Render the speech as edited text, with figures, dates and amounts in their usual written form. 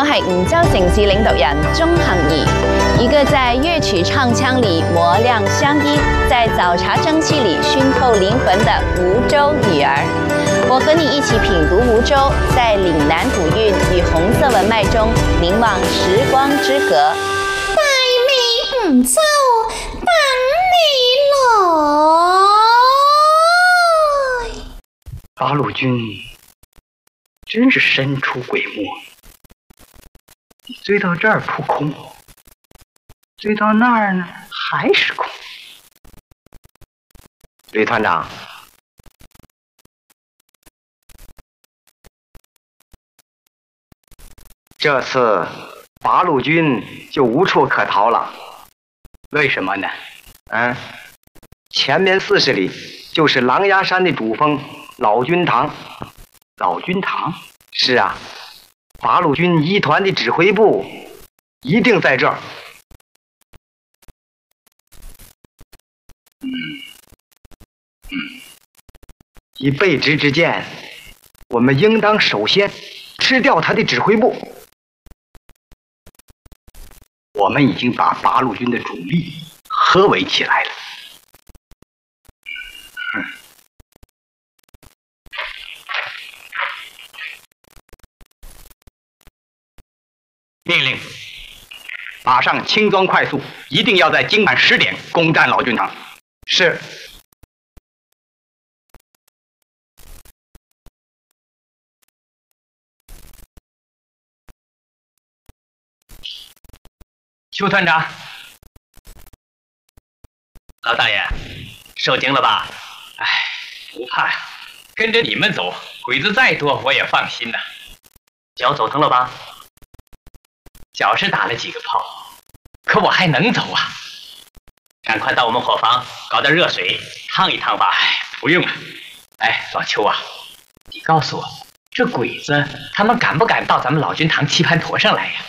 我係梧州城市領導人鐘杏兒，一個在樂曲唱腔裡磨亮鄉音，在早茶蒸汽裡熏透靈魂的梧州女兒。我和你一起品讀梧州，在嶺南古韻與紅色文脈中凝望時光之河。 大美梧州等你來。 八路军真是神出鬼没，追到这儿扑空，追到那儿呢还是空。吕团长，这次八路军就无处可逃了。为什么呢？前面40里就是狼牙山的主峰老君堂。老君堂？是啊，八路军1团的指挥部一定在这儿。以备职之见，我们应当首先吃掉他的指挥部。我们已经把八路军的主力合围起来了。命令，马上轻装快速，一定要在今晚10点攻占老君堂。是。邱团长， 老大爷，受惊了吧？哎，不怕呀，跟着你们走，鬼子再多我也放心呐。脚走疼了吧？脚是打了几个泡，可我还能走啊！赶快到我们伙房搞点热水烫一烫吧。哎，不用了。哎，老邱啊，你告诉我，这鬼子他们敢不敢到咱们老君堂棋盘坨上来呀？